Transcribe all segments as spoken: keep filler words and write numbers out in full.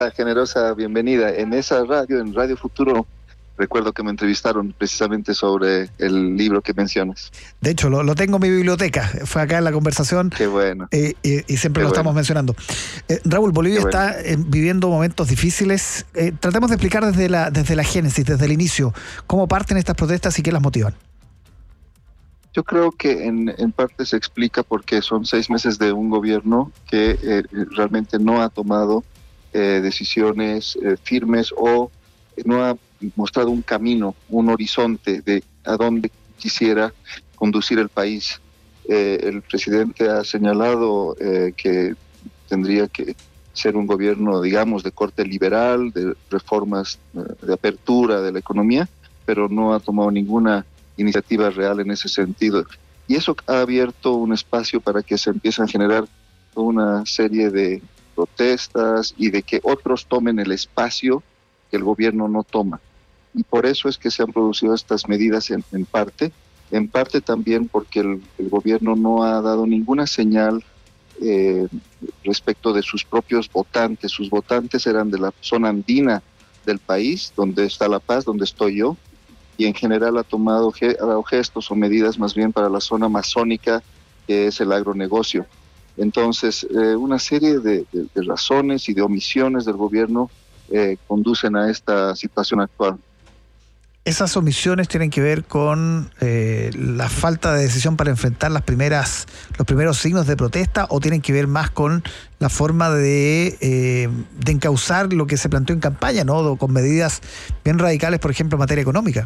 generosa bienvenida. En esa radio, en Radio Futuro, recuerdo que me entrevistaron precisamente sobre el libro que mencionas. De hecho, lo, lo tengo en mi biblioteca. Fue acá en la conversación. Qué bueno. Eh, eh, y siempre Qué lo bueno. estamos mencionando. Eh, Raúl, Bolivia Qué bueno. está eh, viviendo momentos difíciles. Eh, tratemos de explicar desde la, desde la génesis, desde el inicio, cómo parten estas protestas y qué las motivan. Yo creo que en, en parte se explica porque son seis meses de un gobierno que eh, realmente no ha tomado eh, decisiones eh, firmes o no ha mostrado un camino, un horizonte de a dónde quisiera conducir el país. Eh, el presidente ha señalado eh, que tendría que ser un gobierno, digamos, de corte liberal, de reformas eh, de apertura de la economía, pero no ha tomado ninguna iniciativa real en ese sentido. Y eso ha abierto un espacio para que se empiecen a generar una serie de protestas y de que otros tomen el espacio que el gobierno no toma. Y por eso es que se han producido estas medidas en, en parte, en parte también porque el, el gobierno no ha dado ninguna señal eh, respecto de sus propios votantes. Sus votantes eran de la zona andina del país, donde está La Paz, donde estoy yo, y en general ha tomado ge- ha dado gestos o medidas más bien para la zona amazónica, que es el agronegocio. Entonces, eh, una serie de, de, de razones y de omisiones del gobierno eh, conducen a esta situación actual. ¿Esas omisiones tienen que ver con eh, la falta de decisión para enfrentar las primeras, los primeros signos de protesta, o tienen que ver más con la forma de, eh, de encauzar lo que se planteó en campaña, ¿no? Con medidas bien radicales, por ejemplo, en materia económica?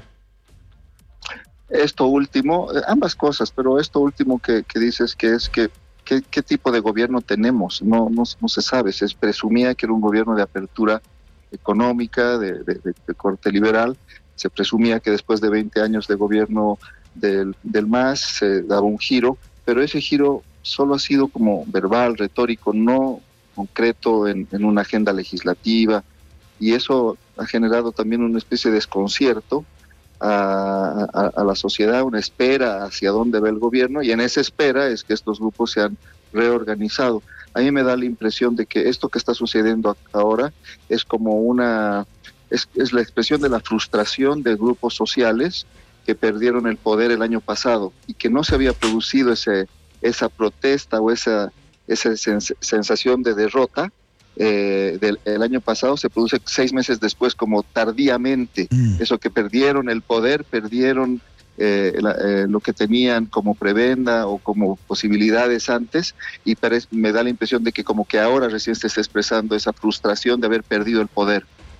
Esto último, eh, ambas cosas, pero esto último que, que dices que es que ¿qué, qué tipo de gobierno tenemos? No, no, no se sabe, se presumía que era un gobierno de apertura económica, de, de, de, de corte liberal. Se presumía que después de veinte años de gobierno del, del M A S se daba un giro, pero ese giro solo ha sido como verbal, retórico, no concreto en, en una agenda legislativa, y eso ha generado también una especie de desconcierto a, a, a la sociedad, una espera hacia dónde va el gobierno, y en esa espera es que estos grupos se han reorganizado. A mí me da la impresión de que esto que está sucediendo ahora es como una... Es, es la expresión de la frustración de grupos sociales que perdieron el poder el año pasado y que no se había producido ese, esa protesta o esa, esa sens- sensación de derrota eh, del el año pasado. Se produce seis meses después, como tardíamente. Mm. Eso que perdieron el poder, perdieron eh, la, eh, lo que tenían como prebenda o como posibilidades antes, y parece, me da la impresión de que como que ahora recién se está expresando esa frustración de haber perdido el poder.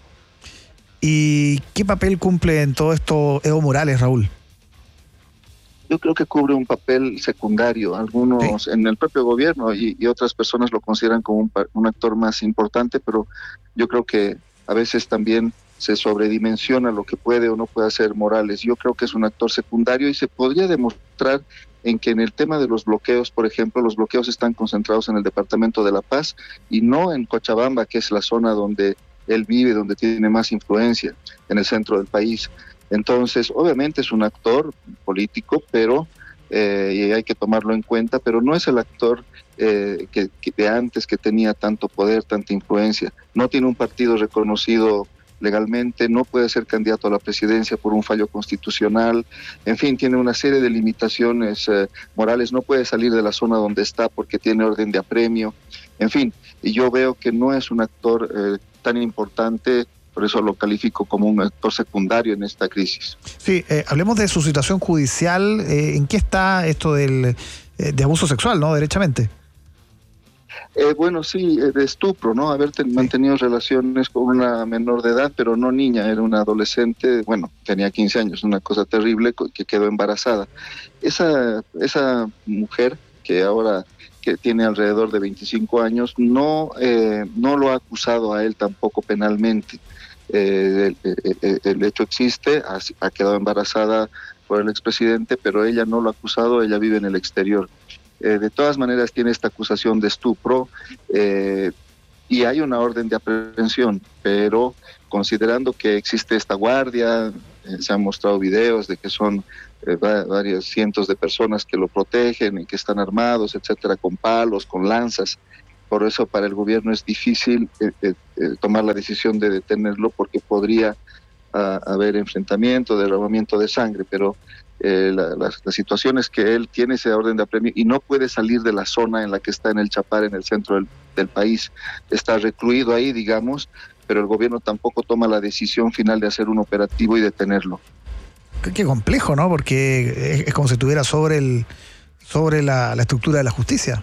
¿Y qué papel cumple en todo esto Evo Morales, Raúl? Yo creo que cubre un papel secundario. Algunos ¿Sí? en el propio gobierno y, y otras personas lo consideran como un, un actor más importante, pero yo creo que a veces también se sobredimensiona lo que puede o no puede hacer Morales. Yo creo que es un actor secundario, y se podría demostrar en que en el tema de los bloqueos, por ejemplo, los bloqueos están concentrados en el departamento de La Paz y no en Cochabamba, que es la zona donde él vive, donde tiene más influencia, en el centro del país. Entonces, obviamente es un actor político, pero eh, y hay que tomarlo en cuenta, pero no es el actor eh, que, que de antes, que tenía tanto poder, tanta influencia. No tiene un partido reconocido legalmente, no puede ser candidato a la presidencia por un fallo constitucional, en fin, tiene una serie de limitaciones. eh, Morales no puede salir de la zona donde está porque tiene orden de apremio, en fin, y yo veo que no es un actor eh, tan importante, por eso lo califico como un actor secundario en esta crisis. Sí, eh, hablemos de su situación judicial. Eh, ¿En qué está esto del eh, de abuso sexual, no, derechamente? Eh, bueno, sí, de estupro, ¿no? Haber ten, sí. mantenido relaciones con una menor de edad, pero no niña, era una adolescente, bueno, tenía quince años, una cosa terrible, que quedó embarazada. Esa, esa mujer, que ahora que tiene alrededor de veinticinco años, no, eh, no lo ha acusado a él tampoco penalmente. Eh, el, el, el hecho existe, ha, ha quedado embarazada por el expresidente, pero ella no lo ha acusado, ella vive en el exterior. Eh, de todas maneras tiene esta acusación de estupro eh, y hay una orden de aprehensión, pero considerando que existe esta guardia, eh, se han mostrado videos de que son eh, varios cientos de personas que lo protegen y que están armados, etcétera, con palos, con lanzas. Por eso para el gobierno es difícil eh, eh, tomar la decisión de detenerlo, porque podría uh, haber enfrentamiento, derramamiento de sangre, pero eh, la, la, la situación es que él tiene ese orden de apremio y no puede salir de la zona en la que está en el Chapar, en el centro del, del país. Está recluido ahí, digamos, pero el gobierno tampoco toma la decisión final de hacer un operativo y detenerlo. Qué complejo, ¿no? Porque es, es como si estuviera sobre, el, sobre la, la estructura de la justicia.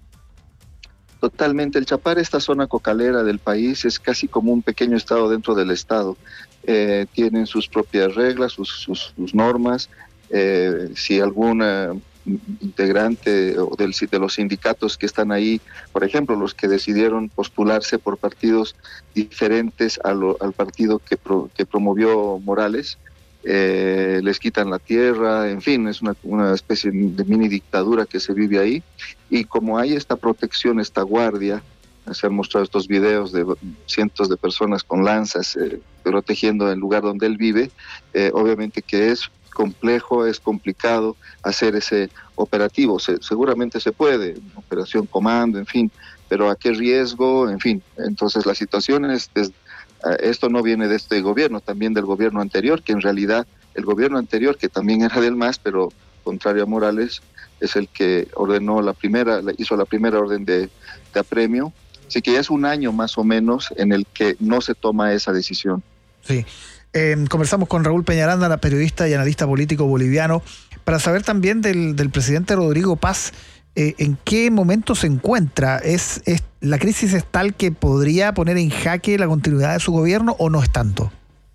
Totalmente. El Chapar, esta zona cocalera del país, es casi como un pequeño estado dentro del estado. Eh, tienen sus propias reglas, sus, sus, sus normas. Eh, si alguna integrante o del, de los sindicatos que están ahí, por ejemplo, los que decidieron postularse por partidos diferentes a lo, al partido que, pro, que promovió Morales, eh, les quitan la tierra, en fin, es una, una especie de mini dictadura que se vive ahí. Y como hay esta protección, esta guardia, se han mostrado estos videos de cientos de personas con lanzas eh, protegiendo el lugar donde él vive, eh, obviamente que es complejo, es complicado hacer ese operativo. Se, seguramente se puede, operación comando, en fin, pero ¿a qué riesgo? En fin, entonces la situación es, es esto no viene de este gobierno, también del gobierno anterior, que en realidad el gobierno anterior, que también era del M A S, pero contrario a Morales, es el que ordenó la primera, hizo la primera orden de, de apremio. Así que ya es un año más o menos en el que no se toma esa decisión. Sí. Eh, conversamos con Raúl Peñaranda, la periodista y analista político boliviano, para saber también del, del presidente Rodrigo Paz. Eh, ¿En qué momento se encuentra? ¿Es, es la crisis es tal que podría poner en jaque la continuidad de su gobierno o no es tanto?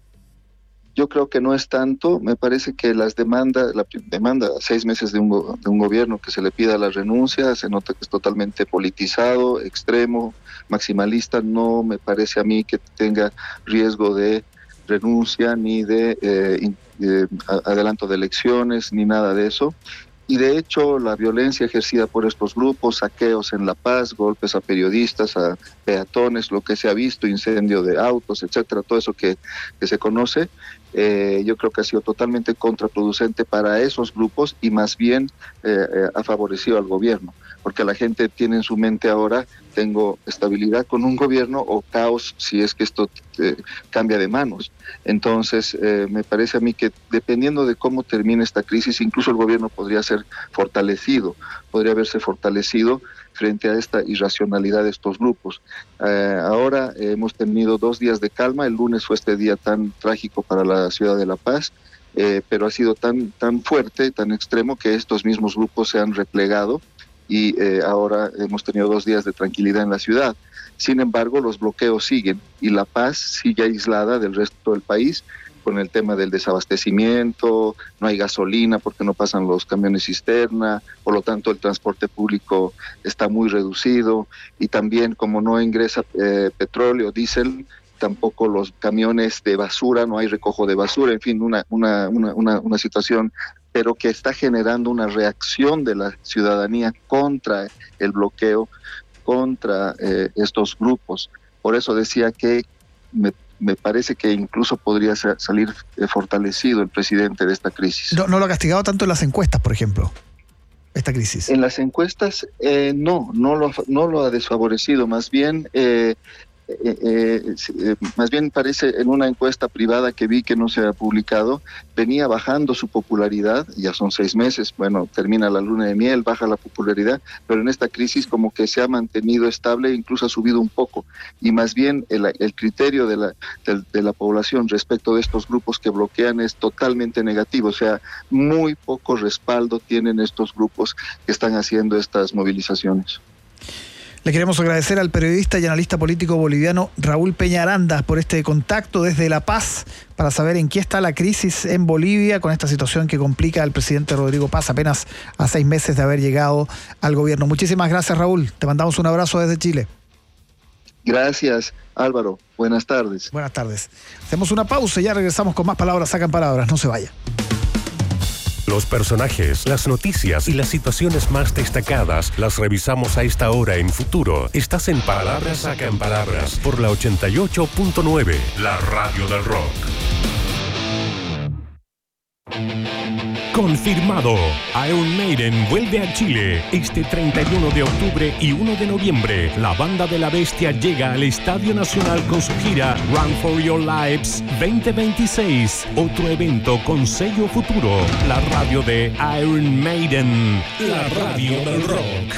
Yo creo que no es tanto. Me parece que las demandas, la demanda seis meses de un, de un gobierno que se le pida la renuncia, se nota que es totalmente politizado, extremo, maximalista. No me parece a mí que tenga riesgo de renuncia ni de eh, eh, adelanto de elecciones ni nada de eso. Y de hecho la violencia ejercida por estos grupos, saqueos en La Paz, golpes a periodistas, a peatones, lo que se ha visto, incendio de autos, etcétera, todo eso que, que se conoce, eh, yo creo que ha sido totalmente contraproducente para esos grupos y más bien eh, eh, ha favorecido al gobierno, porque la gente tiene en su mente ahora, tengo estabilidad con un gobierno o caos si es que esto eh, cambia de manos. Entonces, eh, me parece a mí que dependiendo de cómo termine esta crisis, incluso el gobierno podría ser fortalecido, podría haberse fortalecido frente a esta irracionalidad de estos grupos. Eh, ahora eh, hemos tenido dos días de calma, el lunes fue este día tan trágico para la ciudad de La Paz, eh, pero ha sido tan, tan fuerte, tan extremo que estos mismos grupos se han replegado y eh, ahora hemos tenido dos días de tranquilidad en la ciudad. Sin embargo, los bloqueos siguen y La Paz sigue aislada del resto del país con el tema del desabastecimiento, no hay gasolina porque no pasan los camiones cisterna, por lo tanto el transporte público está muy reducido y también como no ingresa eh, petróleo, diésel, tampoco los camiones de basura, no hay recojo de basura, en fin, una, una, una, una, una situación, pero que está generando una reacción de la ciudadanía contra el bloqueo, contra eh, estos grupos. Por eso decía que me, me parece que incluso podría ser, salir eh, fortalecido el presidente de esta crisis. No, no lo ha castigado tanto en las encuestas, por ejemplo, esta crisis. En las encuestas eh, no, no lo, no lo ha desfavorecido, más bien... Eh, Eh, eh, eh, más bien parece en una encuesta privada que vi que no se ha publicado, venía bajando su popularidad, ya son seis meses, bueno, termina la luna de miel, baja la popularidad, pero en esta crisis como que se ha mantenido estable, incluso ha subido un poco, y más bien el, el criterio de la, de, de la población respecto de estos grupos que bloquean es totalmente negativo, o sea, muy poco respaldo tienen estos grupos que están haciendo estas movilizaciones. Le queremos agradecer al periodista y analista político boliviano Raúl Peñaranda por este contacto desde La Paz para saber en qué está la crisis en Bolivia con esta situación que complica al presidente Rodrigo Paz apenas a seis meses de haber llegado al gobierno. Muchísimas gracias, Raúl. Te mandamos un abrazo desde Chile. Gracias, Álvaro. Buenas tardes. Buenas tardes. Hacemos una pausa y ya regresamos con más Palabras Sacan Palabras. No se vaya. Los personajes, las noticias y las situaciones más destacadas las revisamos a esta hora en Futuro. Estás en Palabras Sacan Palabras por la ochenta y ocho punto nueve, la radio del rock. Confirmado. Iron Maiden vuelve a Chile este treinta y uno de octubre y uno de noviembre. La banda de la bestia llega al Estadio Nacional con su gira Run for Your Lives veinte veintiséis. Otro evento con sello Futuro. La radio de Iron Maiden. La radio del rock.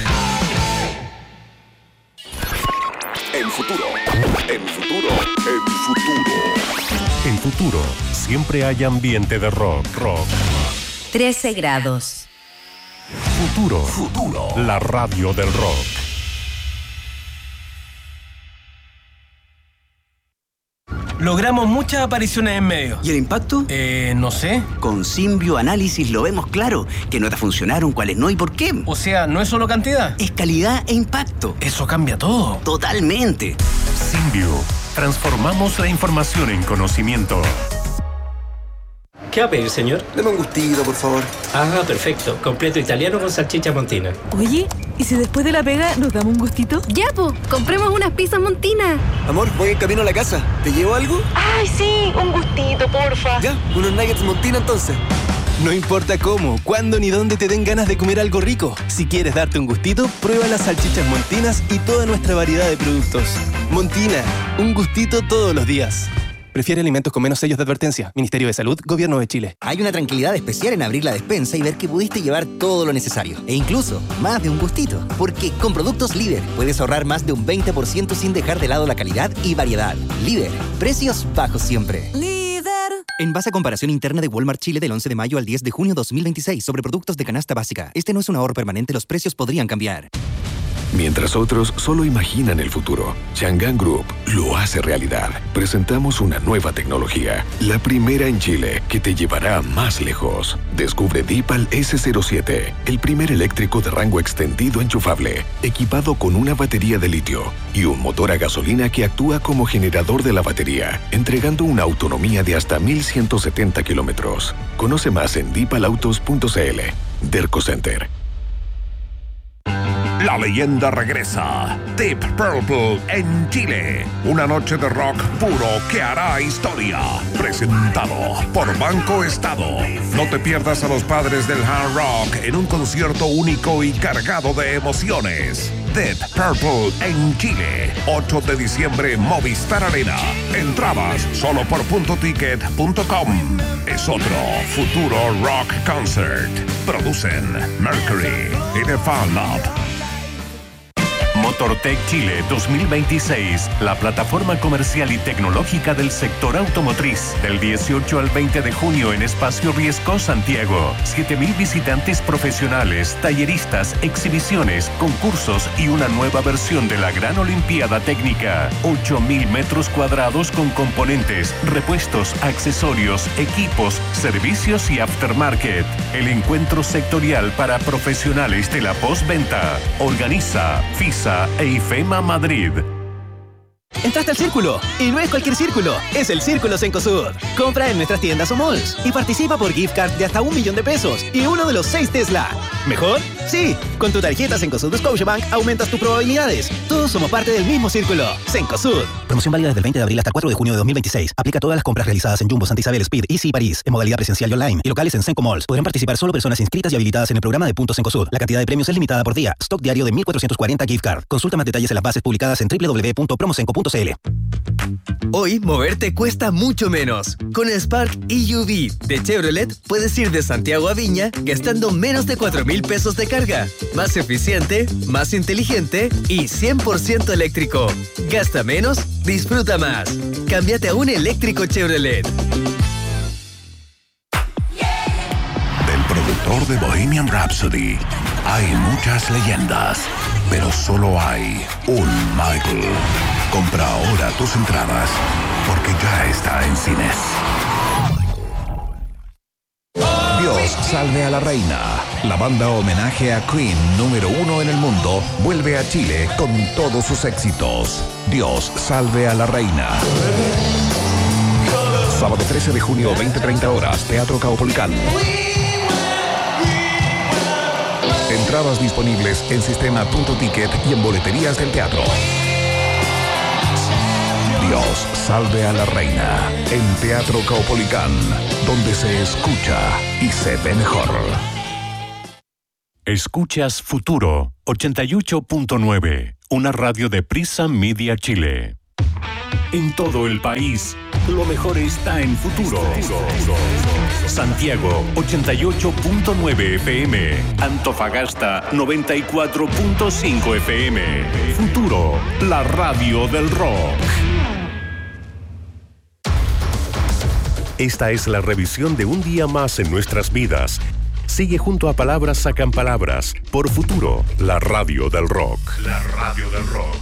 En Futuro. En Futuro. En Futuro. En Futuro siempre hay ambiente de rock. Rock. trece grados. Futuro. Futuro. La radio del rock. Logramos muchas apariciones en medios. ¿Y el impacto? Eh, no sé. Con Symbio Análisis lo vemos claro. ¿Qué notas funcionaron, cuáles no y por qué? O sea, no es solo cantidad. Es calidad e impacto. Eso cambia todo. Totalmente. Symbio. Transformamos la información en conocimiento. ¿Qué va a pedir, señor? Deme un gustito, por favor. Ah, perfecto. Completo italiano con salchicha montina. Oye, ¿y si después de la pega nos damos un gustito? Ya, po. Compremos unas pizzas montinas. Amor, voy en camino a la casa. ¿Te llevo algo? Ay, sí, un gustito, porfa. Ya, unos nuggets montina entonces. No importa cómo, cuándo ni dónde te den ganas de comer algo rico. Si quieres darte un gustito, prueba las salchichas Montinas y toda nuestra variedad de productos. Montina, un gustito todos los días. Prefiere alimentos con menos sellos de advertencia. Ministerio de Salud, Gobierno de Chile. Hay una tranquilidad especial en abrir la despensa y ver que pudiste llevar todo lo necesario. E incluso, más de un gustito. Porque con productos Líder puedes ahorrar más de un veinte por ciento sin dejar de lado la calidad y variedad. Líder. Precios bajos siempre. Líder. En base a comparación interna de Walmart Chile del once de mayo al diez de junio dos mil veintiséis sobre productos de canasta básica. Este no es un ahorro permanente, los precios podrían cambiar. Mientras otros solo imaginan el futuro, Chang'an Group lo hace realidad. Presentamos una nueva tecnología, la primera en Chile, que te llevará más lejos. Descubre Dipal ese cero siete, el primer eléctrico de rango extendido enchufable, equipado con una batería de litio y un motor a gasolina que actúa como generador de la batería, entregando una autonomía de hasta mil ciento setenta kilómetros. Conoce más en dipal autos punto c l. Derco Center. La leyenda regresa. Deep Purple en Chile. Una noche de rock puro que hará historia. Presentado por Banco Estado. No te pierdas a los padres del hard rock en un concierto único y cargado de emociones. Deep Purple en Chile. ocho de diciembre, Movistar Arena. Entradas solo por punto ticket punto com. Es otro Futuro Rock Concert. Producen Mercury y The Fan Lab. Motortech Chile dos mil veintiséis, la plataforma comercial y tecnológica del sector automotriz. Del dieciocho al veinte de junio en Espacio Riesco, Santiago. siete mil visitantes profesionales, talleristas, exhibiciones, concursos y una nueva versión de la Gran Olimpiada Técnica. ocho mil metros cuadrados con componentes, repuestos, accesorios, equipos, servicios y aftermarket. El encuentro sectorial para profesionales de la postventa. Organiza FISA e IFEMA Madrid. Entraste al círculo, y no es cualquier círculo, es el Círculo Cencosud. Compra en nuestras tiendas o malls y participa por gift card de hasta un millón de pesos y uno de los seis Tesla. ¿Mejor? Sí, con tu tarjeta Cencosud de Scotiabank aumentas tus probabilidades. Todos somos parte del mismo círculo. Cencosud. Promoción válida desde el veinte de abril hasta cuatro de junio de dos mil veintiséis. Aplica a todas las compras realizadas en Jumbo, Santa Isabel, Speed, Easy y París, en modalidad presencial y online, y locales en Cenco Malls. Podrán participar solo personas inscritas y habilitadas en el programa de Puntos Cencosud. La cantidad de premios es limitada por día. Stock diario de mil cuatrocientos cuarenta gift card. Consulta más detalles en las bases publicadas en doble u doble u doble u punto promocenco punto c l. Hoy, moverte cuesta mucho menos. Con el Spark E U V de Chevrolet, puedes ir de Santiago a Viña gastando menos de cuatro mil pesos de carga. Más eficiente, más inteligente y cien por ciento eléctrico. Gasta menos, disfruta más. Cámbiate a un eléctrico Chevrolet. Del productor de Bohemian Rhapsody hay muchas leyendas, pero solo hay un Michael. Compra ahora tus entradas, porque ya está en cines. Dios salve a la reina. La banda homenaje a Queen número uno en el mundo vuelve a Chile con todos sus éxitos. Dios salve a la reina. Sábado trece de junio, veinte treinta horas, Teatro Caupolicán. Entradas disponibles en sistema punto ticket y en boleterías del teatro. Dios Salve a la Reina en Teatro Caupolicán, donde se escucha y se ve mejor. Escuchas Futuro ochenta y ocho punto nueve, una radio de Prisa Media Chile. En todo el país, lo mejor está en Futuro. Santiago ochenta y ocho punto nueve F M, Antofagasta noventa y cuatro punto cinco F M. Futuro, la radio del rock. Esta es la revisión de un día más en nuestras vidas. Sigue junto a Palabras Sacan Palabras por Futuro, la radio del rock. La radio del rock.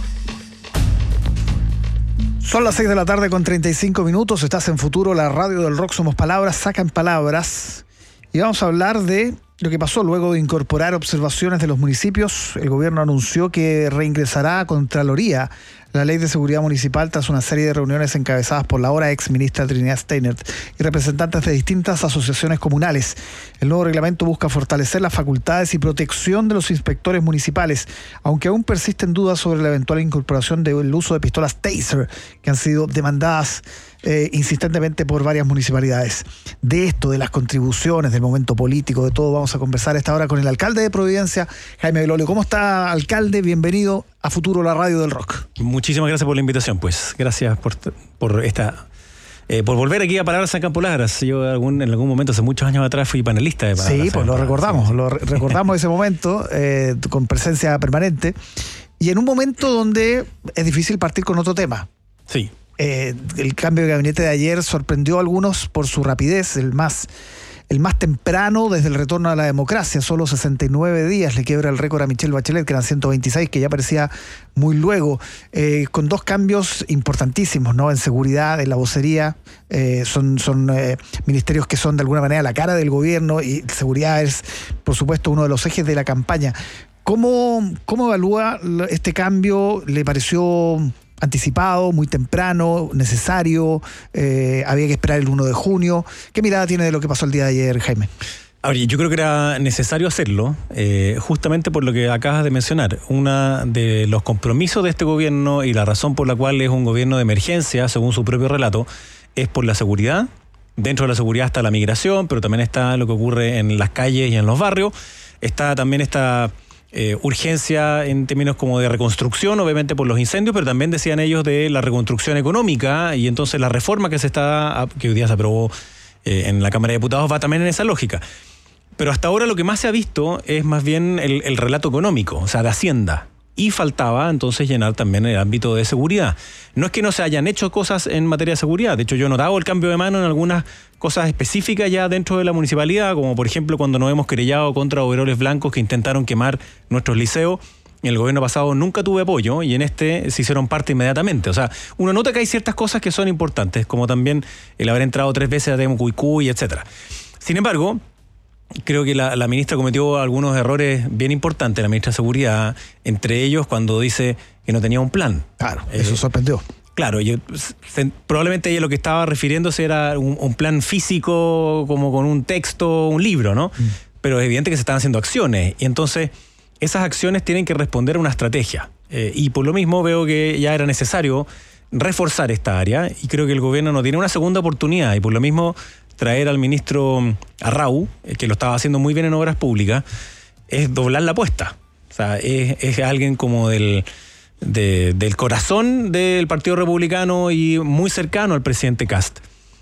Son las seis de la tarde con treinta y cinco minutos. Estás en Futuro, la radio del rock. Somos Palabras Sacan Palabras. Y vamos a hablar de lo que pasó luego de incorporar observaciones de los municipios. El gobierno anunció que reingresará a Contraloría la Ley de Seguridad Municipal tras una serie de reuniones encabezadas por la ahora ex ministra Trinidad Steinert y representantes de distintas asociaciones comunales. El nuevo reglamento busca fortalecer las facultades y protección de los inspectores municipales, aunque aún persisten dudas sobre la eventual incorporación del uso de pistolas Taser, que han sido demandadas eh, insistentemente por varias municipalidades. De esto, de las contribuciones, del momento político, de todo, vamos a conversar a esta hora con el alcalde de Providencia, Jaime Belolio. ¿Cómo está, alcalde? Bienvenido a Futuro, la radio del rock. Muchísimas gracias por la invitación, pues. Gracias por, por esta... Eh, por volver aquí a Palabras Sacan Palabras. Yo algún, en algún momento, hace muchos años atrás, fui panelista de Palabras. Sí, pues lo recordamos, sí, sí. lo re- recordamos ese momento eh, con presencia permanente. Y en un momento donde es difícil partir con otro tema. Sí. Eh, el cambio de gabinete de ayer sorprendió a algunos por su rapidez, el más... el más temprano desde el retorno a la democracia. Solo sesenta y nueve días le quiebra el récord a Michelle Bachelet, que eran ciento veintiséis, que ya parecía muy luego, eh, con dos cambios importantísimos, ¿no? En seguridad, en la vocería, eh, son, son eh, ministerios que son de alguna manera la cara del gobierno, y seguridad es, por supuesto, uno de los ejes de la campaña. ¿Cómo, cómo evalúa este cambio? ¿Le pareció anticipado, muy temprano, necesario? Eh, había que esperar el uno de junio. ¿Qué mirada tiene de lo que pasó el día de ayer, Jaime? A ver, yo creo que era necesario hacerlo, eh, justamente por lo que acabas de mencionar. Uno de los compromisos de este gobierno y la razón por la cual es un gobierno de emergencia, según su propio relato, es por la seguridad. Dentro de la seguridad está la migración, pero también está lo que ocurre en las calles y en los barrios. Está también esta Eh, urgencia en términos como de reconstrucción, obviamente por los incendios, pero también decían ellos de la reconstrucción económica, y entonces la reforma que se está que hoy día se aprobó eh, en la Cámara de Diputados va también en esa lógica. Pero hasta ahora lo que más se ha visto es más bien el, el relato económico, o sea, de Hacienda. Y faltaba entonces llenar también el ámbito de seguridad. No es que no se hayan hecho cosas en materia de seguridad. De hecho, yo he notado el cambio de mano en algunas cosas específicas ya dentro de la municipalidad, como por ejemplo cuando nos hemos querellado contra overoles blancos que intentaron quemar nuestros liceos. En el gobierno pasado nunca tuve apoyo, y en este se hicieron parte inmediatamente. O sea, uno nota que hay ciertas cosas que son importantes, como también el haber entrado tres veces a Temucuicú, etcétera. Sin embargo, creo que la, la ministra cometió algunos errores bien importantes, la ministra de Seguridad, entre ellos cuando dice que no tenía un plan. Claro, eso eh, sorprendió. Claro, yo, se, probablemente ella lo que estaba refiriéndose era un, un plan físico, como con un texto, un libro, ¿no? Mm. Pero es evidente que se están haciendo acciones, y entonces esas acciones tienen que responder a una estrategia. Eh, y por lo mismo veo que ya era necesario reforzar esta área, y creo que el gobierno no tiene una segunda oportunidad, y por lo mismo traer al ministro Arrau, que lo estaba haciendo muy bien en obras públicas, es doblar la apuesta. O sea, es, es alguien como del, de, del corazón del Partido Republicano y muy cercano al presidente Kast.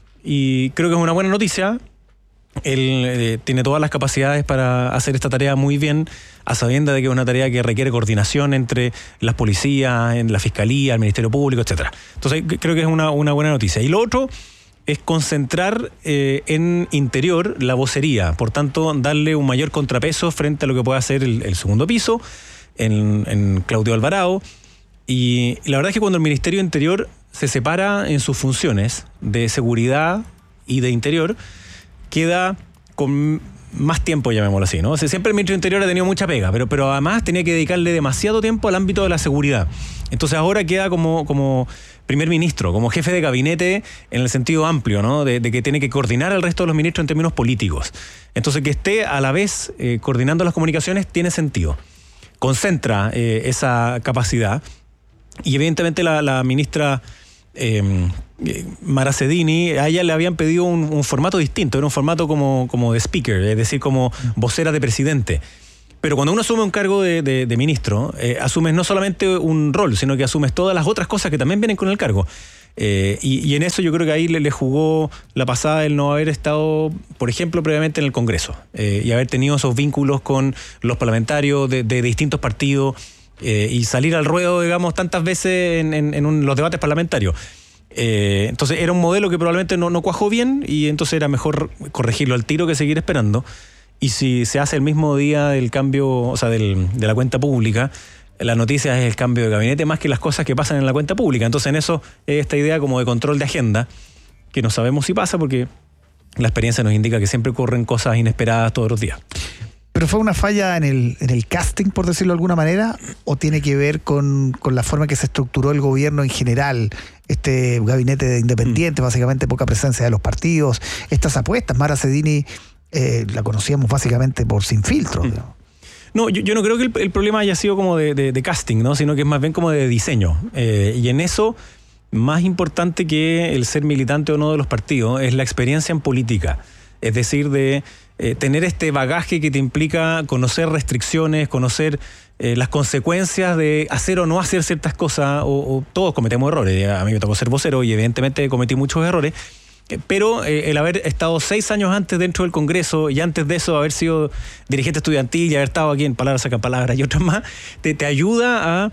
Y creo que es una buena noticia. Él eh, tiene todas las capacidades para hacer esta tarea muy bien, a sabiendas de que es una tarea que requiere coordinación entre las policías, en la fiscalía, el Ministerio Público, etcétera. Entonces creo que es una, una buena noticia. Y lo otro es concentrar eh, en interior la vocería, por tanto darle un mayor contrapeso frente a lo que pueda hacer el, el segundo piso en, en Claudio Alvarado. Y la verdad es que cuando el Ministerio de Interior se separa en sus funciones de seguridad y de interior, queda con más tiempo, llamémoslo así, ¿no? O sea, siempre el Ministerio de Interior ha tenido mucha pega, pero, pero además tenía que dedicarle demasiado tiempo al ámbito de la seguridad. Entonces ahora queda como, como primer ministro, como jefe de gabinete en el sentido amplio, ¿no? De, de que tiene que coordinar al resto de los ministros en términos políticos. Entonces que esté a la vez eh, coordinando las comunicaciones tiene sentido. Concentra eh, esa capacidad, y evidentemente la, la ministra eh, Mara Sedini, a ella le habían pedido un, un formato distinto, era un formato como, como de speaker, es decir, como vocera de presidente. Pero cuando uno asume un cargo de, de, de ministro, eh, asumes no solamente un rol, sino que asumes todas las otras cosas que también vienen con el cargo. Eh, y, y en eso yo creo que ahí le, le jugó la pasada el no haber estado, por ejemplo, previamente en el Congreso eh, y haber tenido esos vínculos con los parlamentarios de, de distintos partidos eh, y salir al ruedo, digamos, tantas veces en, en, en un, los debates parlamentarios. Eh, entonces era un modelo que probablemente no, no cuajó bien y entonces era mejor corregirlo al tiro que seguir esperando. Y si se hace el mismo día del cambio, o sea, del, de la cuenta pública, la noticia es el cambio de gabinete más que las cosas que pasan en la cuenta pública. Entonces en eso es esta idea como de control de agenda, que no sabemos si pasa porque la experiencia nos indica que siempre ocurren cosas inesperadas todos los días. ¿Pero fue una falla en el, en el casting, por decirlo de alguna manera, o tiene que ver con, con la forma que se estructuró el gobierno en general? Este gabinete de independientes, mm. básicamente poca presencia de los partidos, estas apuestas. Mara Sedini eh, la conocíamos básicamente por Sin Filtro, mm. digamos. No, yo, yo no creo que el, el problema haya sido como de, de, de casting, ¿no? Sino que es más bien como de diseño. Eh, y en eso, más importante que el ser militante o no de los partidos, es la experiencia en política. Es decir, de eh, tener este bagaje que te implica conocer restricciones, conocer eh, las consecuencias de hacer o no hacer ciertas cosas, o, o todos cometemos errores. A mí me tocó ser vocero y evidentemente cometí muchos errores. Pero eh, el haber estado seis años antes dentro del Congreso y antes de eso haber sido dirigente estudiantil y haber estado aquí en Palabras Sacan Palabras y otras más, te, te ayuda a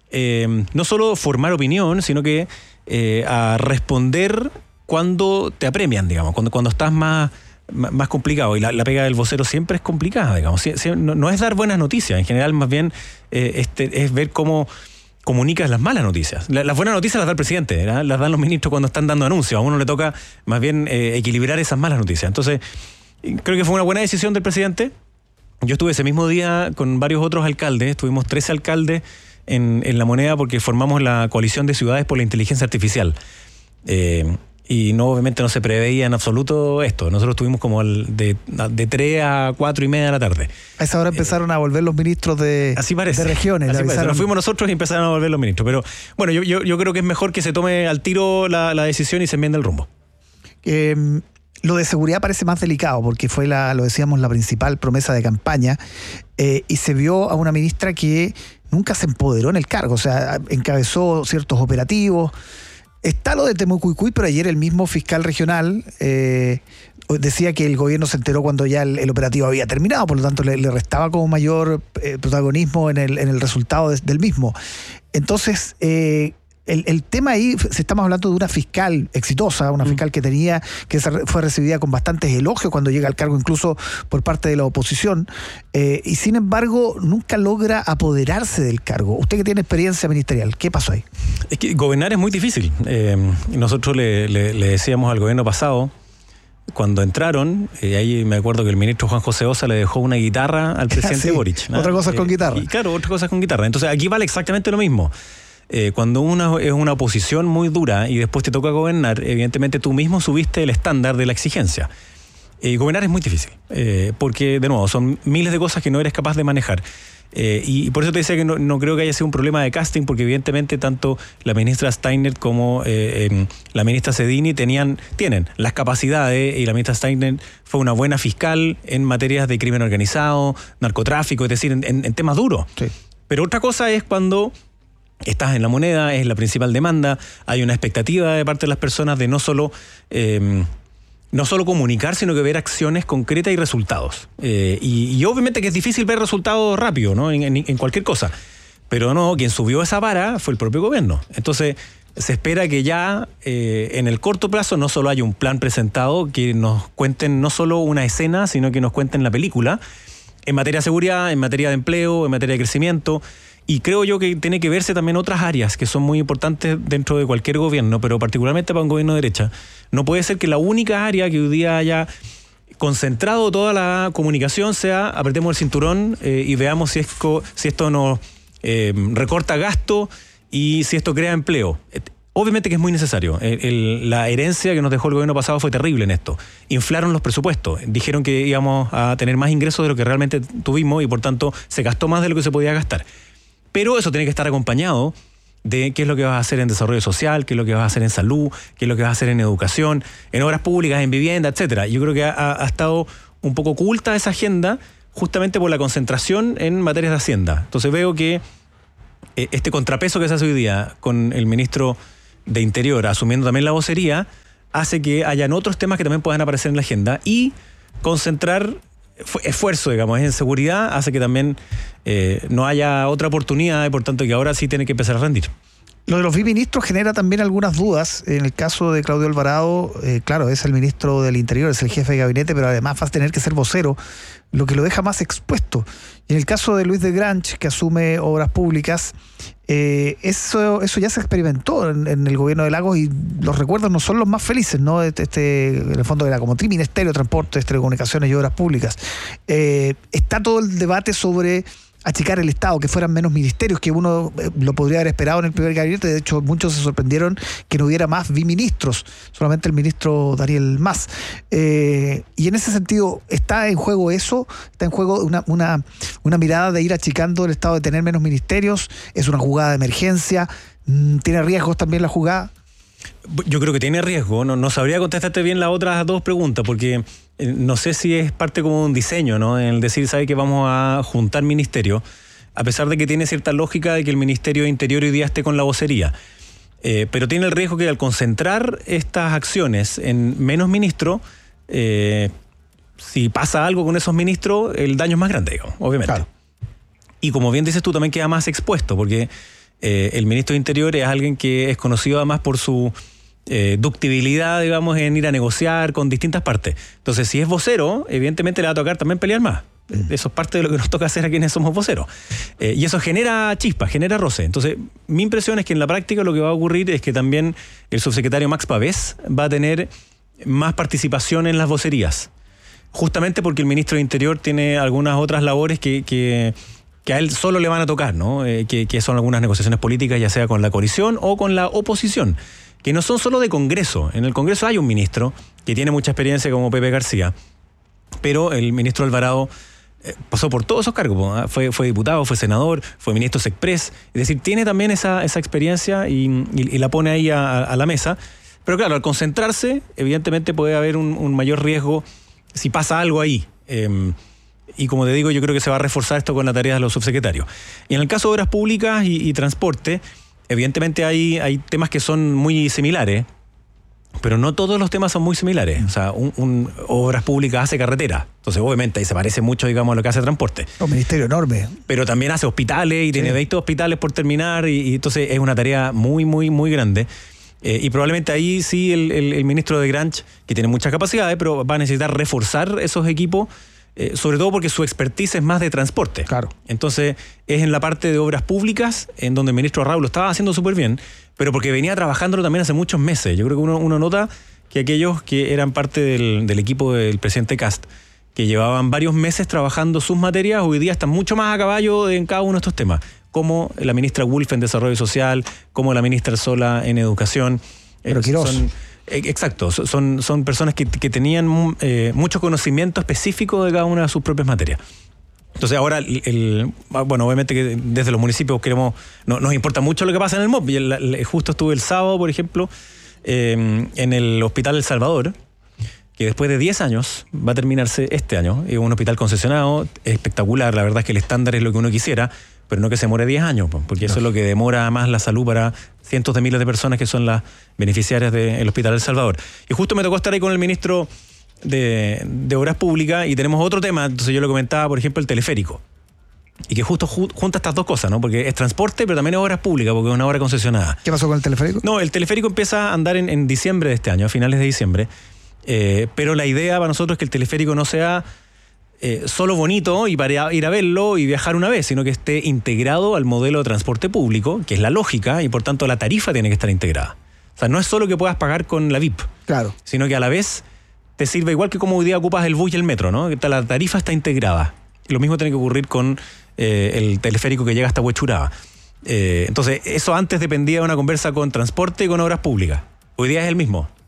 eh, no solo formar opinión, sino que eh, a responder cuando te apremian, digamos, cuando, cuando estás más, más complicado. Y la, la pega del vocero siempre es complicada, digamos. Si, si, no, no es dar buenas noticias, en general más bien eh, este, es ver cómo comunicas las malas noticias. Las buenas noticias las da el presidente, ¿verdad? Las dan los ministros cuando están dando anuncios. A uno le toca más bien eh, equilibrar esas malas noticias. Entonces, creo que fue una buena decisión del presidente. Yo estuve ese mismo día con varios otros alcaldes, estuvimos trece alcaldes en, en La Moneda porque formamos la coalición de ciudades por la inteligencia artificial. Eh, y no, obviamente no se preveía en absoluto esto. Nosotros estuvimos como al, de, de tres a cuatro y media de la tarde. A esa hora empezaron eh, a volver los ministros de, así parece, de regiones. Así parece. Nos fuimos nosotros y empezaron a volver los ministros. Pero bueno, yo, yo, yo creo que es mejor que se tome al tiro la, la decisión y se enmiende el rumbo. Eh, lo de seguridad parece más delicado porque fue, la, lo decíamos, la principal promesa de campaña eh, y se vio a una ministra que nunca se empoderó en el cargo. O sea, encabezó ciertos operativos. Está lo de Temucuicui, pero ayer el mismo fiscal regional eh, decía que el gobierno se enteró cuando ya el, el operativo había terminado, por lo tanto le, le restaba como mayor eh, protagonismo en el, en el resultado de, del mismo. Entonces, eh, el, el tema ahí, estamos hablando de una fiscal exitosa, una fiscal que tenía, que fue recibida con bastantes elogios cuando llega al cargo, incluso por parte de la oposición, eh, y sin embargo nunca logra apoderarse del cargo. Usted que tiene experiencia ministerial, ¿qué pasó ahí? Es que gobernar es muy difícil. Eh, nosotros le, le, le decíamos al gobierno pasado, cuando entraron, eh, ahí me acuerdo que el ministro Juan José Ossa le dejó una guitarra al presidente sí, Boric, ¿no? Otra cosa es con eh, guitarra. Y claro, otra cosa es con guitarra. Entonces aquí vale exactamente lo mismo. Eh, cuando una es una oposición muy dura y después te toca gobernar, evidentemente tú mismo subiste el estándar de la exigencia. Eh, gobernar es muy difícil, eh, porque de nuevo son miles de cosas que no eres capaz de manejar. Eh, y, y por eso te decía que no, no creo que haya sido un problema de casting, porque evidentemente tanto la ministra Steiner como eh, eh, la ministra Sedini tenían, tienen las capacidades, y la ministra Steiner fue una buena fiscal en materias de crimen organizado, narcotráfico, es decir, en, en, en temas duros. Sí. Pero otra cosa es cuando estás en La Moneda, es la principal demanda, hay una expectativa de parte de las personas de no solo eh, no solo comunicar, sino que ver acciones concretas y resultados. Eh, y, y obviamente que es difícil ver resultados rápido, ¿no? En, en, en cualquier cosa. Pero no, quien subió esa vara fue el propio gobierno. Entonces, se espera que ya eh, en el corto plazo no solo haya un plan presentado, que nos cuenten no solo una escena, sino que nos cuenten la película, en materia de seguridad, en materia de empleo, en materia de crecimiento. Y creo yo que tiene que verse también otras áreas que son muy importantes dentro de cualquier gobierno, pero particularmente para un gobierno de derecha. No puede ser que la única área que hoy día haya concentrado toda la comunicación sea apretemos el cinturón eh, y veamos si, es co- si esto nos eh, recorta gasto y si esto crea empleo. Obviamente que es muy necesario. El, el, la herencia que nos dejó el gobierno pasado fue terrible en esto. Inflaron los presupuestos. Dijeron que íbamos a tener más ingresos de lo que realmente tuvimos y por tanto se gastó más de lo que se podía gastar. Pero eso tiene que estar acompañado de qué es lo que vas a hacer en desarrollo social, qué es lo que vas a hacer en salud, qué es lo que vas a hacer en educación, en obras públicas, en vivienda, etcétera. Yo creo que ha, ha estado un poco oculta esa agenda justamente por la concentración en materias de Hacienda. Entonces veo que eh, este contrapeso que se hace hoy día con el ministro de Interior asumiendo también la vocería hace que hayan otros temas que también puedan aparecer en la agenda y concentrar esfuerzo, digamos, en seguridad hace que también eh, no haya otra oportunidad y por tanto que ahora sí tiene que empezar a rendir. Lo de los biministros genera también algunas dudas. En el caso de Claudio Alvarado, eh, claro, es el ministro del Interior, es el jefe de gabinete, pero además va a tener que ser vocero, lo que lo deja más expuesto. Y en el caso de Luis de Grange, que asume obras públicas, eh, eso, eso ya se experimentó en, en el gobierno de Lagos y los recuerdos no son los más felices, ¿no? Este, en el fondo era como Triministerio de Transportes, Telecomunicaciones y Obras Públicas. Eh, está todo el debate sobre achicar el Estado, que fueran menos ministerios, que uno eh, lo podría haber esperado en el primer gabinete. De hecho, muchos se sorprendieron que no hubiera más biministros, solamente el ministro Daniel Mas. Eh, y en ese sentido, ¿está en juego eso? ¿Está en juego una, una, una mirada de ir achicando el Estado, de tener menos ministerios? ¿Es una jugada de emergencia? ¿Tiene riesgos también la jugada? Yo creo que tiene riesgo. No, no sabría contestarte bien las otras dos preguntas, porque no sé si es parte como de un diseño, ¿no? En el decir, ¿sabe que vamos a juntar ministerios? A pesar de que tiene cierta lógica de que el Ministerio de Interior hoy día esté con la vocería. Eh, pero tiene el riesgo que al concentrar estas acciones en menos ministros, eh, si pasa algo con esos ministros, el daño es más grande, digamos, obviamente. Claro. Y como bien dices tú, también queda más expuesto, porque eh, el ministro de Interior es alguien que es conocido además por su Eh, ductibilidad, digamos, en ir a negociar con distintas partes. Entonces, si es vocero, evidentemente le va a tocar también pelear más. Eso es parte de lo que nos toca hacer a quienes somos voceros. Eh, y eso genera chispa, genera roce. Entonces, mi impresión es que en la práctica lo que va a ocurrir es que también el subsecretario Max Pavés va a tener más participación en las vocerías. Justamente porque el ministro de Interior tiene algunas otras labores que... que que a él solo le van a tocar, ¿no? Eh, que, que son algunas negociaciones políticas, ya sea con la coalición o con la oposición, que no son solo de Congreso. En el Congreso hay un ministro que tiene mucha experiencia como Pepe García, pero el ministro Alvarado eh, pasó por todos esos cargos, ¿no? fue, fue diputado, fue senador, fue ministro Sexpress, es decir, tiene también esa, esa experiencia y, y, y la pone ahí a, a la mesa. Pero claro, al concentrarse, evidentemente puede haber un, un mayor riesgo si pasa algo ahí. Eh, Y como te digo, yo creo que se va a reforzar esto con la tarea de los subsecretarios. Y en el caso de obras públicas y, y transporte, evidentemente hay, hay temas que son muy similares, pero no todos los temas son muy similares. O sea, un, un, obras públicas hace carretera. Entonces, obviamente, ahí se parece mucho, digamos, a lo que hace transporte. Un ministerio enorme. Pero también hace hospitales y tiene sí. veinte hospitales por terminar. Y, y entonces es una tarea muy, muy, muy grande. Eh, y probablemente ahí sí el, el, el ministro de Grange, que tiene muchas capacidades, pero va a necesitar reforzar esos equipos. Eh, sobre todo porque su expertise es más de transporte. Claro. Entonces, es en la parte de obras públicas, en donde el ministro Raúl lo estaba haciendo súper bien, pero porque venía trabajándolo también hace muchos meses. Yo creo que uno, uno nota que aquellos que eran parte del, del equipo del presidente Kast, que llevaban varios meses trabajando sus materias, hoy día están mucho más a caballo en cada uno de estos temas, como la ministra Wolf en Desarrollo Social, como la ministra Sola en Educación. Pero Quirós. Son, Exacto, son, son personas que, que tenían eh, mucho conocimiento específico de cada una de sus propias materias. Entonces ahora, el, el, bueno, obviamente que desde los municipios queremos, no, nos importa mucho lo que pasa en el M O P. Y el, el, justo estuve el sábado, por ejemplo, eh, en el Hospital El Salvador, que después de diez años va a terminarse este año. Es un hospital concesionado, espectacular, la verdad es que el estándar es lo que uno quisiera, pero no que se demore diez años, porque eso es lo que demora más la salud para cientos de miles de personas que son las beneficiarias del Hospital El Salvador. Y justo me tocó estar ahí con el ministro de, de Obras Públicas y tenemos otro tema. Entonces yo le comentaba, por ejemplo, el teleférico. Y que justo ju- junta estas dos cosas, ¿no? Porque es transporte, pero también es obras públicas, porque es una obra concesionada. ¿Qué pasó con el teleférico? No, el teleférico empieza a andar en, en diciembre de este año, a finales de diciembre. Eh, pero la idea para nosotros es que el teleférico no sea eh, solo bonito y para ir a verlo y viajar una vez, sino que esté integrado al modelo de transporte público, que es la lógica, y por tanto la tarifa tiene que estar integrada. O sea, no es solo que puedas pagar con la V I P, claro, sino que a la vez te sirve igual que como hoy día ocupas el bus y el metro, ¿no? Que la tarifa está integrada. Y lo mismo tiene que ocurrir con eh, el teleférico que llega hasta Huechuraba. Eh, entonces, eso antes dependía de una conversa con transporte y con obras públicas. Hoy día es el mismo.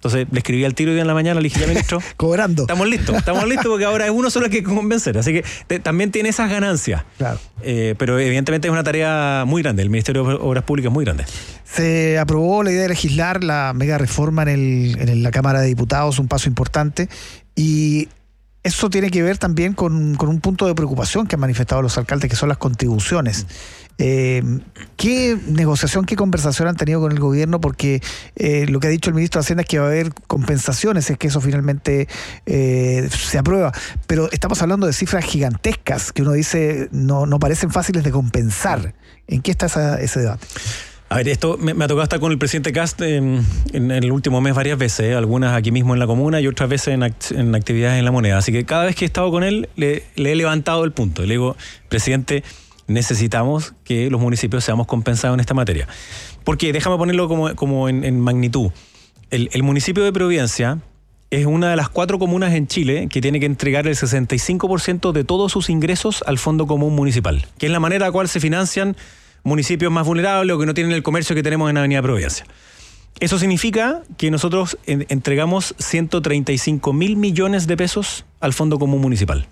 Entonces le escribí al tiro hoy día en la mañana, le dije, ya ministro, cobrando. Estamos listos, estamos listos porque ahora es uno solo el que hay que convencer. Así que te, también tiene esas ganancias. Claro. Eh, pero evidentemente es una tarea muy grande, el Ministerio de Obras Públicas es muy grande. Se aprobó la idea de legislar la mega reforma en, el, en la Cámara de Diputados, un paso importante, y eso tiene que ver también con, con un punto de preocupación que han manifestado los alcaldes, que son las contribuciones. Eh, ¿Qué negociación, qué conversación han tenido con el gobierno? Porque eh, lo que ha dicho el ministro de Hacienda es que va a haber compensaciones, es que eso finalmente eh, se aprueba. Pero estamos hablando de cifras gigantescas que uno dice no, no parecen fáciles de compensar. ¿En qué está esa, ese debate? A ver, esto me, me ha tocado estar con el presidente Kast en, en el último mes varias veces, ¿eh? Algunas aquí mismo en la comuna y otras veces en, act en actividades en La Moneda. Así que cada vez que he estado con él le, le he levantado el punto. Le digo, presidente, necesitamos que los municipios seamos compensados en esta materia. Porque, déjame ponerlo como, como en, en magnitud. El, el municipio de Providencia es una de las cuatro comunas en Chile que tiene que entregar el sesenta y cinco por ciento de todos sus ingresos al Fondo Común Municipal, que es la manera en la cual se financian municipios más vulnerables o que no tienen el comercio que tenemos en Avenida Providencia. Eso significa que nosotros en, entregamos ciento treinta y cinco mil millones de pesos al Fondo Común Municipal.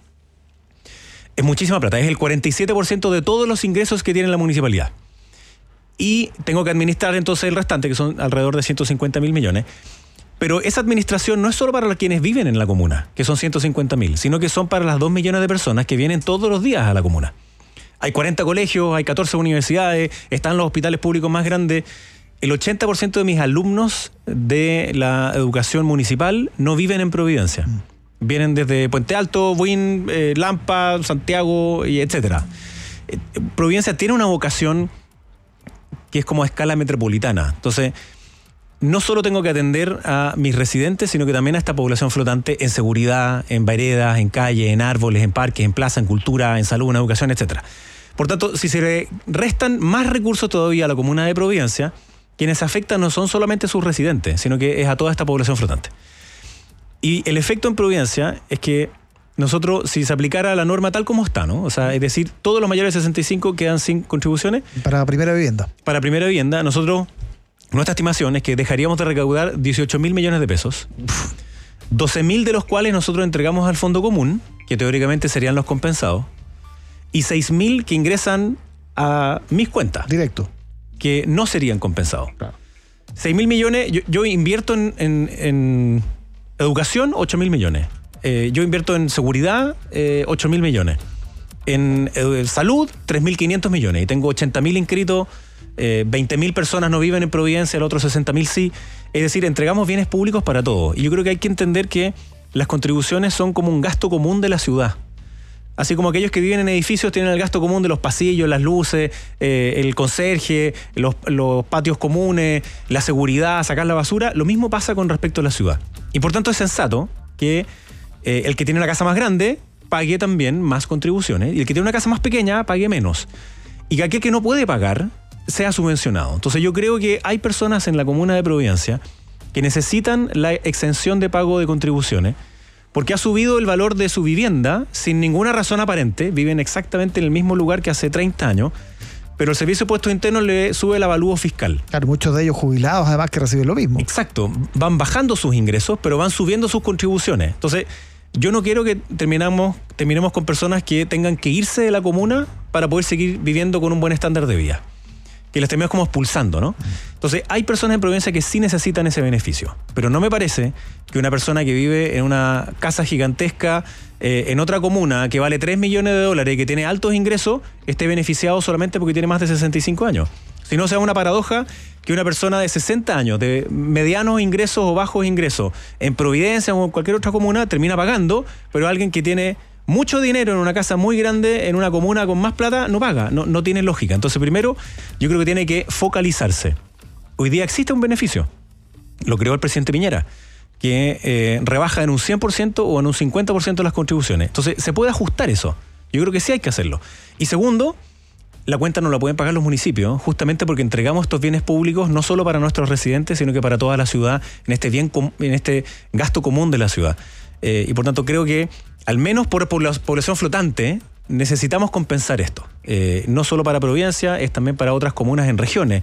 Es muchísima plata, es el cuarenta y siete por ciento de todos los ingresos que tiene la municipalidad. Y tengo que administrar entonces el restante, que son alrededor de ciento cincuenta mil millones. Pero esa administración no es solo para quienes viven en la comuna, que son ciento cincuenta mil, sino que son para las dos millones de personas que vienen todos los días a la comuna. Hay cuarenta colegios, hay catorce universidades, están los hospitales públicos más grandes. El ochenta por ciento de mis alumnos de la educación municipal no viven en Providencia. Mm. Vienen desde Puente Alto, Buin, eh, Lampa, Santiago, y etcétera. Eh, Providencia tiene una vocación que es como a escala metropolitana. Entonces, no solo tengo que atender a mis residentes, sino que también a esta población flotante en seguridad, en veredas, en calles, en árboles, en parques, en plaza, en cultura, en salud, en educación, etcétera. Por tanto, si se le restan más recursos todavía a la comuna de Providencia, quienes se afectan no son solamente sus residentes, sino que es a toda esta población flotante. Y el efecto en Providencia es que nosotros, si se aplicara la norma tal como está, ¿no? O sea, es decir, todos los mayores de sesenta y cinco quedan sin contribuciones. Para primera vivienda. Para primera vivienda, nosotros, nuestra estimación es que dejaríamos de recaudar dieciocho mil millones de pesos, doce mil de los cuales nosotros entregamos al Fondo Común, que teóricamente serían los compensados, y seis mil que ingresan a mis cuentas. Directo. Que no serían compensados. Claro. seis mil millones, yo, yo invierto en, en, en educación, ocho mil millones. Eh, yo invierto en seguridad, eh, ocho mil millones. En eh, salud, tres mil quinientos millones. Y tengo ochenta mil inscritos, eh, veinte mil personas no viven en Providencia, el otro sesenta mil sí. Es decir, entregamos bienes públicos para todos. Y yo creo que hay que entender que las contribuciones son como un gasto común de la ciudad. Así como aquellos que viven en edificios tienen el gasto común de los pasillos, las luces, eh, el conserje, los, los patios comunes, la seguridad, sacar la basura, lo mismo pasa con respecto a la ciudad. Y por tanto es sensato que eh, el que tiene una casa más grande pague también más contribuciones y el que tiene una casa más pequeña pague menos. Y que aquel que no puede pagar sea subvencionado. Entonces yo creo que hay personas en la comuna de Providencia que necesitan la exención de pago de contribuciones porque ha subido el valor de su vivienda sin ninguna razón aparente, viven exactamente en el mismo lugar que hace treinta años, pero el Servicio de Impuestos Internos le sube el avalúo fiscal. Claro, muchos de ellos jubilados además que reciben lo mismo. Exacto, van bajando sus ingresos, pero van subiendo sus contribuciones. Entonces, yo no quiero que terminamos, terminemos con personas que tengan que irse de la comuna para poder seguir viviendo con un buen estándar de vida. Que les terminemos como expulsando, ¿no? Entonces, hay personas en Providencia que sí necesitan ese beneficio, pero no me parece que una persona que vive en una casa gigantesca eh, en otra comuna que vale tres millones de dólares y que tiene altos ingresos esté beneficiado solamente porque tiene más de sesenta y cinco años. Si no, sea una paradoja que una persona de sesenta años, de medianos ingresos o bajos ingresos, en Providencia o en cualquier otra comuna, termina pagando, pero alguien que tiene mucho dinero en una casa muy grande, en una comuna con más plata, no paga, no, no tiene lógica. Entonces, primero, yo creo que tiene que focalizarse. Hoy día existe un beneficio, lo creó el presidente Piñera, que eh, rebaja en un cien por ciento o en un cincuenta por ciento las contribuciones. Entonces, se puede ajustar eso. Yo creo que sí hay que hacerlo. Y segundo, la cuenta no la pueden pagar los municipios, justamente porque entregamos estos bienes públicos no solo para nuestros residentes, sino que para toda la ciudad, en este bien, en este gasto común de la ciudad. Eh, y por tanto, creo que al menos por, por la población flotante, necesitamos compensar esto. Eh, no solo para Providencia, es también para otras comunas en regiones.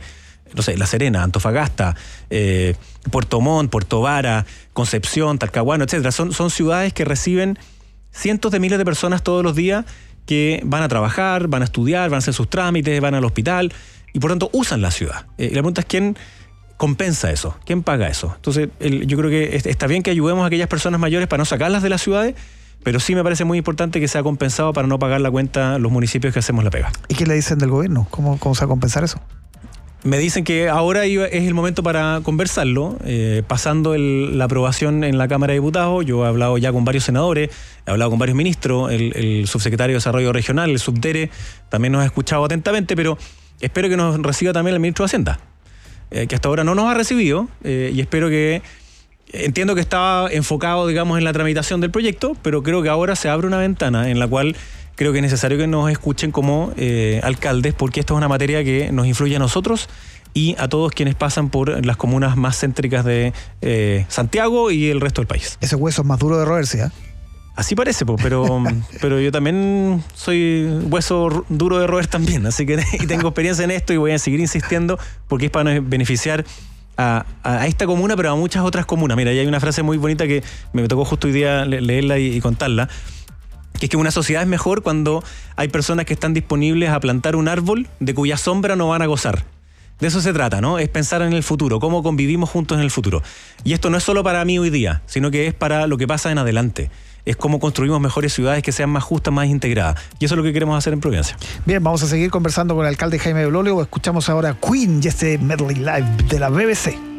no sé, La Serena, Antofagasta, eh, Puerto Montt, Puerto Vara, Concepción, Talcahuano, etcétera. Son, son ciudades que reciben cientos de miles de personas todos los días que van a trabajar, van a estudiar, van a hacer sus trámites, van al hospital y por tanto usan la ciudad. Eh, la pregunta es quién compensa eso, quién paga eso. Entonces el, yo creo que está bien que ayudemos a aquellas personas mayores para no sacarlas de las ciudades, pero sí me parece muy importante que sea compensado para no pagar la cuenta los municipios que hacemos la pega. ¿Y qué le dicen del gobierno? ¿Cómo, cómo se va a compensar eso? Me dicen que ahora es el momento para conversarlo, eh, pasando el, la aprobación en la Cámara de Diputados. Yo he hablado ya con varios senadores, he hablado con varios ministros, el, el subsecretario de Desarrollo Regional, el subdere, también nos ha escuchado atentamente, pero espero que nos reciba también el ministro de Hacienda, eh, que hasta ahora no nos ha recibido, eh, y espero que... Entiendo que estaba enfocado, digamos, en la tramitación del proyecto, pero creo que ahora se abre una ventana en la cual creo que es necesario que nos escuchen como eh, alcaldes, porque esto es una materia que nos influye a nosotros y a todos quienes pasan por las comunas más céntricas de eh, Santiago y el resto del país. Ese hueso es más duro de roerse, ¿eh? Así parece, po, pero, pero yo también soy hueso duro de roer también, así que y tengo experiencia en esto y voy a seguir insistiendo porque es para beneficiar A, a esta comuna, pero a muchas otras comunas. Mira, ahí hay una frase muy bonita que me tocó justo hoy día leerla y, y contarla, que es que una sociedad es mejor cuando hay personas que están disponibles a plantar un árbol de cuya sombra no van a gozar. De eso se trata, ¿no? Es pensar en el futuro, cómo convivimos juntos en el futuro. Y esto no es solo para mí hoy día, sino que es para lo que pasa en adelante. Es cómo construimos mejores ciudades que sean más justas, más integradas. Y eso es lo que queremos hacer en Providencia. Bien, vamos a seguir conversando con el alcalde Jaime Belolio. Escuchamos ahora Queen y este medley live de la B B C.